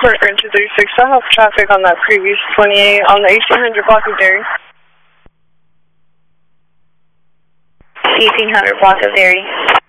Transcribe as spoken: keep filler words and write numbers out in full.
Parker two thirty-six, I have traffic on that previous twenty-eight on the eighteen hundred block of Dairy. eighteen hundred block of Dairy.